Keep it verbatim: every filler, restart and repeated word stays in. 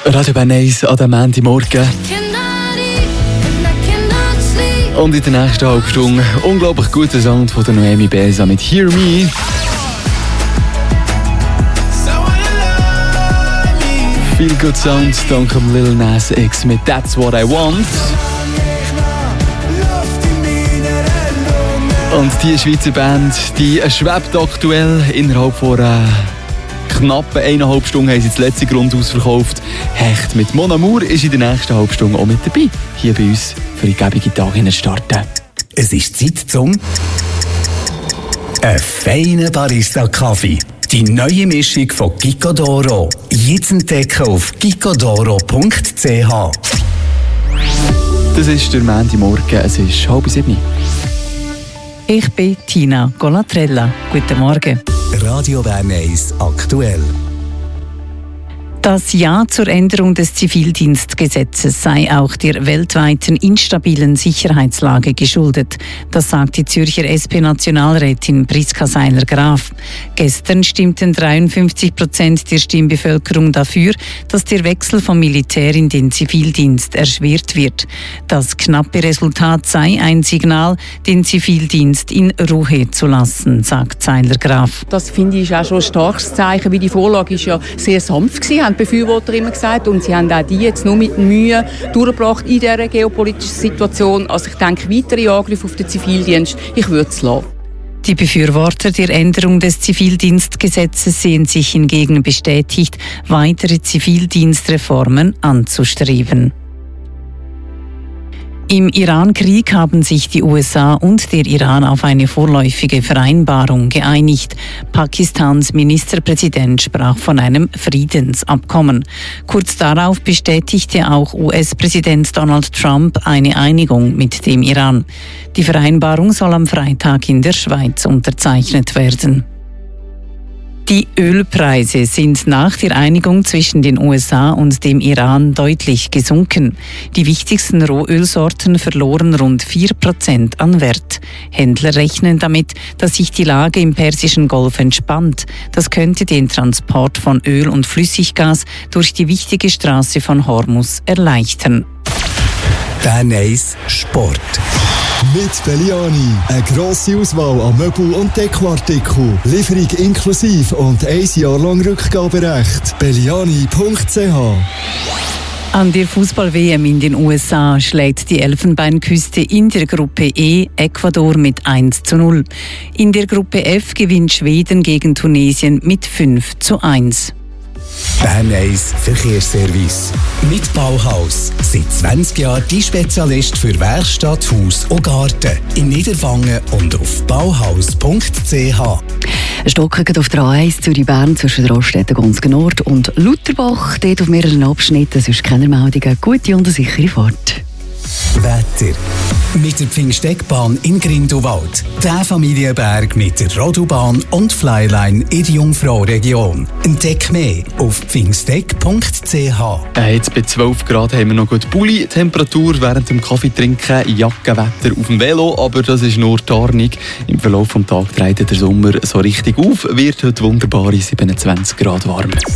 Radio Bern eins an diesem Montagmorgen. Und in der nächsten halben Stunde unglaublich guter Sound von der Noemi Besa mit «Hear Me». Viel good Sound dank Lil Nas X mit «That's What I Want». Und die Schweizer Band, die schwebt aktuell innerhalb von einer knappen eineinhalb Stunden haben sie das letzte Grundhaus verkauft. Hecht mit Mon Amour ist in der nächsten halben Stunde auch mit dabei. Hier bei uns für die gebige Tage starten. Es ist Zeit zum ein feiner Barista-Kaffee. Die neue Mischung von Gicodoro. Jetzt entdecken auf gicodoro punkt c h. Das ist der Montagmorgen, es ist halb sieben. Ich bin Tina Golatrella. Guten Morgen. Radio Bern eins aktuell. Das Ja zur Änderung des Zivildienstgesetzes sei auch der weltweiten instabilen Sicherheitslage geschuldet. Das sagt die Zürcher S P-Nationalrätin Priska Seiler-Graf. Gestern stimmten dreiundfünfzig Prozent der Stimmbevölkerung dafür, dass der Wechsel vom Militär in den Zivildienst erschwert wird. Das knappe Resultat sei ein Signal, den Zivildienst in Ruhe zu lassen, sagt Seiler-Graf. Das finde ich auch schon ein starkes Zeichen, weil die Vorlage ist ja sehr sanft gewesen, haben die Befürworter immer gesagt, und sie haben auch die jetzt nur mit Mühe durchgebracht in dieser geopolitischen Situation. Also ich denke, weitere Angriffe auf den Zivildienst, ich würde es lassen. Die Befürworter der Änderung des Zivildienstgesetzes sehen sich hingegen bestätigt, weitere Zivildienstreformen anzustreben. Im Iran-Krieg haben sich die U S A und der Iran auf eine vorläufige Vereinbarung geeinigt. Pakistans Ministerpräsident sprach von einem Friedensabkommen. Kurz darauf bestätigte auch U S-Präsident Donald Trump eine Einigung mit dem Iran. Die Vereinbarung soll am Freitag in der Schweiz unterzeichnet werden. Die Ölpreise sind nach der Einigung zwischen den U S A und dem Iran deutlich gesunken. Die wichtigsten Rohölsorten verloren rund vier Prozent an Wert. Händler rechnen damit, dass sich die Lage im Persischen Golf entspannt. Das könnte den Transport von Öl und Flüssiggas durch die wichtige Straße von Hormuz erleichtern. Bern eins Sport. Mit Belliani. Eine grosse Auswahl an Möbel- und Dekoartikeln. Lieferung inklusive und ein Jahr lang Rückgaberecht. belliani punkt c h. An der Fußball-W M in den U S A schlägt die Elfenbeinküste in der Gruppe E Ecuador mit eins zu null. In der Gruppe F gewinnt Schweden gegen Tunesien mit fünf zu eins. Bern eins Verkehrsservice. Mit Bauhaus. Seit zwanzig Jahren die Spezialist für Werkstatt, Haus und Garten. In Niederwangen und auf bauhaus punkt c h. Ein Stocken auf der A eins Zürich-Bern zwischen Raststätten Gonzgen Nord und Lutherbach. Dort auf mehreren Abschnitten, sonst keine Meldungen. Gute und sichere Fahrt. Wetter. Mit der Pfingsteckbahn in Grindelwald. Der Familienberg mit der Rodobahn und Flyline in die Jungfrau-Region. Entdeck mehr auf pfingsteck punkt c h. Äh, jetzt bei zwölf Grad haben wir noch gut Pulli. Temperatur während dem Kaffee trinken, Jackenwetter auf dem Velo, aber das ist nur Tarnung. Im Verlauf des Tages dreht der Sommer so richtig auf, wird heute wunderbare siebenundzwanzig Grad warm.